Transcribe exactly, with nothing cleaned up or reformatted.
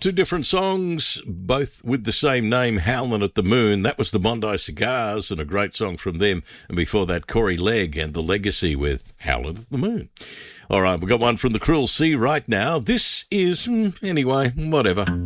two different songs, both with the same name, Howlin' at the Moon. That was the Bondi Cigars, and a great song from them. And before that, Corey Legg and The Legacy with Howlin' at the Moon. All right, we've got one from The Cruel Sea right now. This is, anyway, whatever.